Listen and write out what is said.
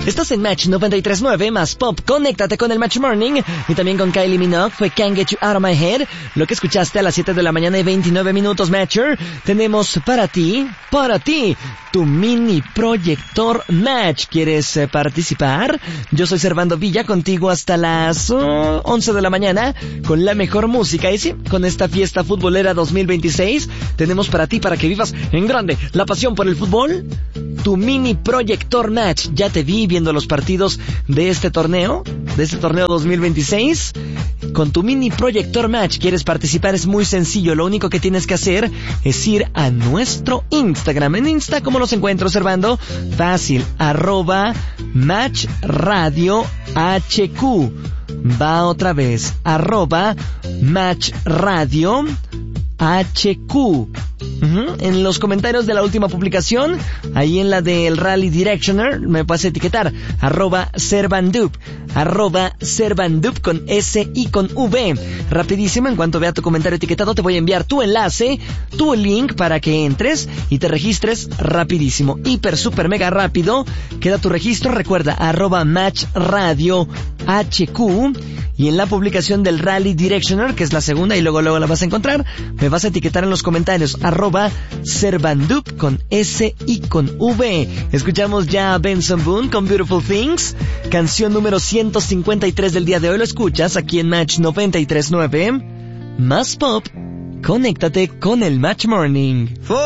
Estás en Match 93.9 más Pop. Conéctate con el Match Morning y también con Kylie Minogue. Fue Can't Get You Out of My Head. Lo que escuchaste a las 7 de la mañana y 29 minutos, Matcher. Tenemos para ti, tu mini proyector Match. ¿Quieres participar? Yo soy Servando Villa, contigo hasta las 11 de la mañana con la mejor música. Y sí, con esta fiesta futbolera 2026 tenemos para ti, para que vivas en grande la pasión por el fútbol, tu mini proyector Match. Ya te vi viendo los partidos de este torneo 2026. Con tu mini proyector Match, ¿quieres participar? Es muy sencillo. Lo único que tienes que hacer es ir a nuestro Instagram. En Insta, ¿cómo los encuentro, Servando? Fácil, @MatchRadioHQ. Va otra vez, @MatchRadioHQ. En los comentarios de la última publicación, ahí en la del Rally Directioner, me puedes etiquetar @Servandup con S y con V. Rapidísimo, en cuanto vea tu comentario etiquetado, te voy a enviar tu enlace, tu link para que entres y te registres rapidísimo. Hiper, super, mega rápido. Queda tu registro, recuerda, @MatchRadioHQ. Y en la publicación del Rally Directioner, que es la segunda y luego la vas a encontrar, me vas a etiquetar en los comentarios @Servandup con S y con V. Escuchamos ya a Benson Boone con Beautiful Things, canción número 153 del día de hoy. Lo escuchas aquí en Match 93.9 más Pop. Conéctate con el Match Morning.